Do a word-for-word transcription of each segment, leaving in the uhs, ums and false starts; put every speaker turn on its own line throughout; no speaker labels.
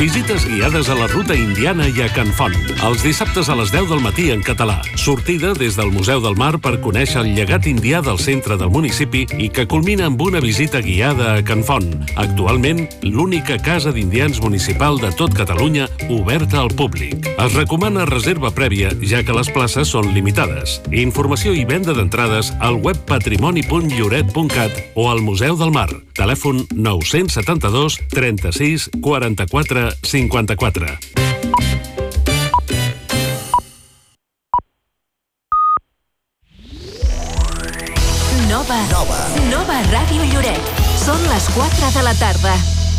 Visites guiades a la ruta indiana i a Can Font. Els dissabtes a les deu del matí en català. Sortida des del Museu del Mar per conèixer el llegat indià del centre del municipi i que culmina amb una visita guiada a Can Font. Actualment, l'única casa d'indians municipal de tot Catalunya oberta al públic. Es recomana reserva prèvia, ja que les places són limitades. Informació i venda d'entrades al web patrimoni punt lloret punt cat o al Museu del Mar. Telèfon nou set dos, trenta-sis, quaranta-quatre, cinquanta-quatre.
Nova. Nova. Nova Ràdio Lloret. Són les quatre de la tarda.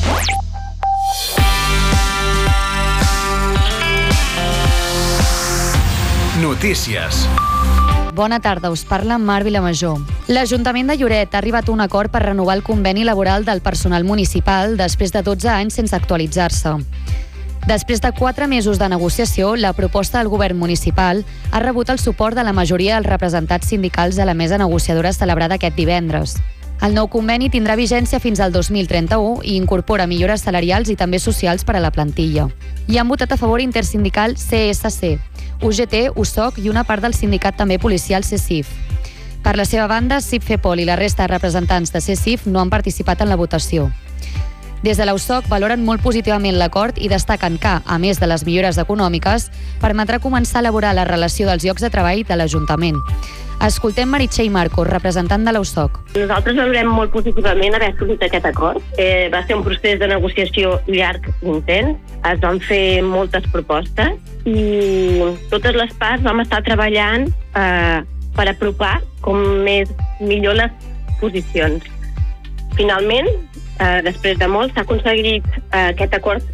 Notícies.
Bona tarda, us parla Mar Vilamajor. L'Ajuntament de Lloret ha arribat a un acord per renovar el conveni laboral del personal municipal després de dotze anys sense actualitzar-se. Després de quatre mesos de negociació, la proposta del govern municipal ha rebut el suport de la majoria dels representats sindicals a la mesa negociadora celebrada aquest divendres. El nou conveni tindrà vigència fins al dos mil trenta-u i incorpora millores salarials i també socials per a la plantilla. Hi han votat a favor Intersindical C S C, U G T, U S O C i una part del sindicat també policial C S I F. Per la seva banda, CIP-FEPOL i la resta de representants de C S I F no han participat en la votació. Des de l'U S O C valoren molt positivament l'acord i destaquen que, a més de les millores econòmiques, permetrà començar a elaborar la relació dels llocs de treball de l'Ajuntament. Escoltem Meritxell Marcos, representant de l'U S O C.
Nosaltres valorem molt positivament haver assolit aquest acord. Eh, va ser un procés de negociació llarg i intens. Es van fer moltes propostes i totes les parts vam estar treballant eh, per apropar com més millor les posicions. Finalment, eh, després de molt, s'ha aconseguit eh, aquest acord.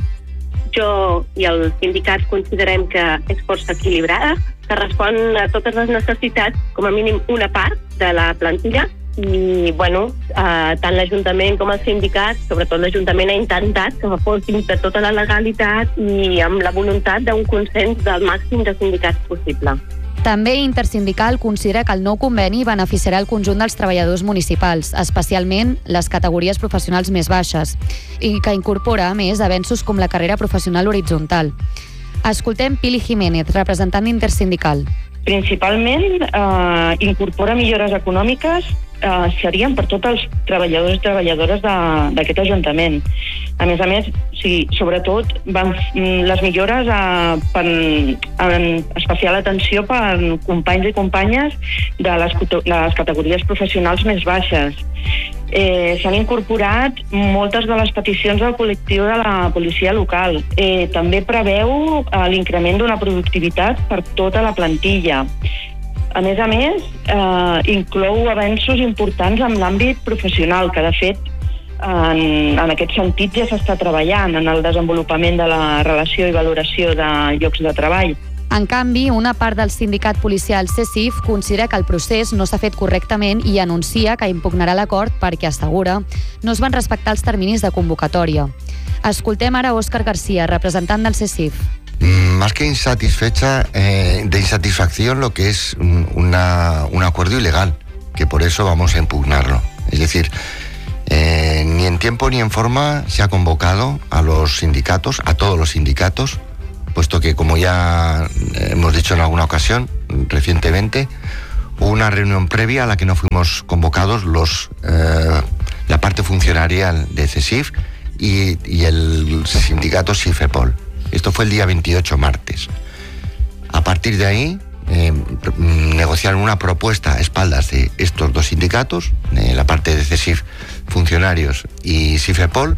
Jo i els sindicats considerem que és força equilibrada, que respon a totes les necessitats, com a mínim una part de la plantilla, i bueno, eh, tant l'Ajuntament com els sindicats, sobretot l'Ajuntament, ha intentat que fos dins de tota la legalitat i amb la voluntat d'un consens del màxim de sindicats possible.
També Intersindical considera que el nou conveni beneficiarà el conjunt dels treballadors municipals, especialment les categories professionals més baixes, i que incorpora, a més, avenços com la carrera professional horitzontal. Escoltem Pili Jiménez, representant d'Intersindical.
Principalment eh, incorpora millores econòmiques eh, serien per tots els treballadors i treballadores d'aquest Ajuntament. A més a més, sí, sobretot van, les millores eh, per, en especial atenció per companys i companyes de les, les categories professionals més baixes. Eh, S'han incorporat moltes de les peticions del col·lectiu de la policia local. Eh, també preveu eh, l'increment d'una productivitat per tota la plantilla. A més a més, eh, inclou avenços importants en l'àmbit professional, que de fet en, en aquest sentit ja s'està treballant en el desenvolupament de la relació i valoració de llocs de treball.
En canvi, una part del sindicat policial C S I F considera que el procés no s'ha fet correctament i anuncia que impugnarà l'acord perquè, assegura, no es van respectar els terminis de convocatòria. Escoltem ara Òscar García, representant del C S I F.
Más que insatisfecha, eh, de insatisfacción, lo que es una, un acuerdo ilegal, que por eso vamos a impugnarlo. Es decir, eh, ni en tiempo ni en forma se ha convocado a los sindicatos, a todos los sindicatos, puesto que, como ya hemos dicho en alguna ocasión recientemente, hubo una reunión previa a la que no fuimos convocados los eh, la parte funcionaria de C S I F y, y el sindicato CIFEPOL. Esto fue el día veintiocho, martes. A partir de ahí, eh, negociaron una propuesta a espaldas de estos dos sindicatos, eh, la parte de C S I F, funcionarios, y CIFEPOL,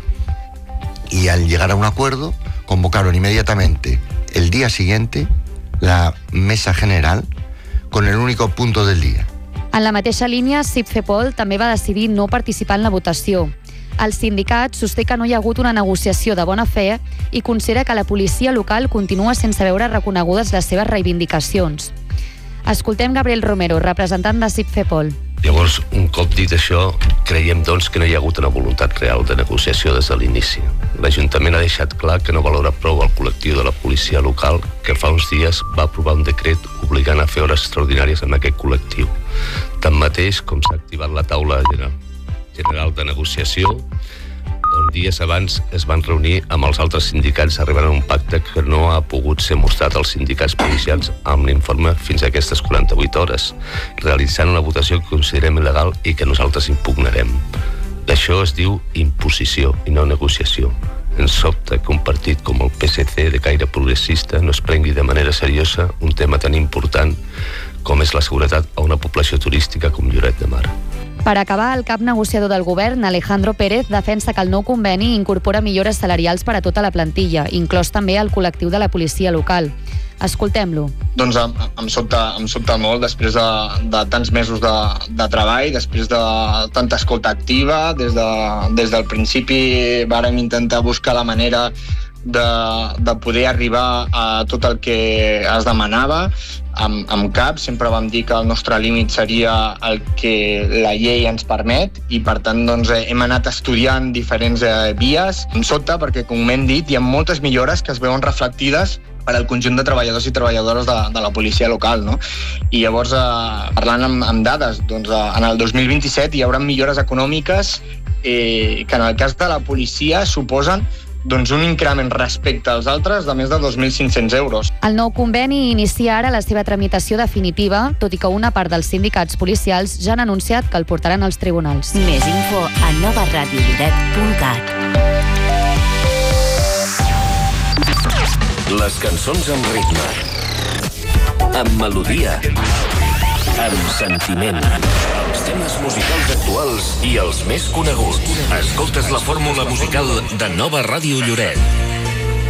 y al llegar a un acuerdo, convocaron inmediatamente el día siguiente la mesa general con el único punto del día.
En la mateixa línia, CIP-FEPOL també va decidir no participar en la votació. El sindicat sosté que no hi ha hagut una negociació de bona fe i considera que la policia local continua sense veure reconegudes les seves reivindicacions. Escoltem Gabriel Romero, representant de CIP-FEPOL.
Llavors, un cop dit això, creiem doncs que no hi ha hagut una voluntat real de negociació des de l'inici. L'Ajuntament ha deixat clar que no valora prou el col·lectiu de la policia local, que fa uns dies va aprovar un decret obligant a fer hores extraordinàries amb aquest col·lectiu. Tanmateix, com s'ha activat la taula general de negociació, on dies abans es van reunir amb els altres sindicats arribant a un pacte que no ha pogut ser mostrat als sindicats policials amb l'informe fins a aquestes quaranta-vuit hores, realitzant una votació que considerem il·legal i que nosaltres impugnarem. D'això es diu imposició i no negociació. Ens sobta que un partit com el P S C de caire progressista no es prengui de manera seriosa un tema tan important com és la seguretat a una població turística com Lloret de Mar.
Per acabar, el cap negociador del govern, Alejandro Pérez, defensa que el nou conveni incorpora millores salarials per a tota la plantilla, inclòs també el col·lectiu de la policia local. Escoltem-lo.
Doncs em, em, sobta, em sobta molt després de, de tants mesos de, de treball, després de tanta escolta activa. Des, de, des del principi vàrem intentar buscar la manera de, de poder arribar a tot el que es demanava. Amb, amb cap, sempre vam dir que el nostre límit seria el que la llei ens permet i per tant doncs, hem anat estudiant diferents eh, vies. Em sobta perquè, com hem dit, hi ha moltes millores que es veuen reflectides per al conjunt de treballadors i treballadores de, de la policia local, no? I llavors, eh, parlant amb, amb dades, doncs, eh, en el dos mil vint-i-set hi haurà millores econòmiques eh, que en el cas de la policia suposen doncs un increment respecte als altres de més de dos mil cinc-cents euros.
El nou conveni inicia ara la seva tramitació definitiva, tot i que una part dels sindicats policials ja han anunciat que el portaran als tribunals.
Més info a nova ràdio lloret punt cat.
Les cançons amb ritme, amb melodia, amb sentiment. Els temes musicals actuals i els més coneguts. Escoltes la fórmula musical de Nova Ràdio Lloret.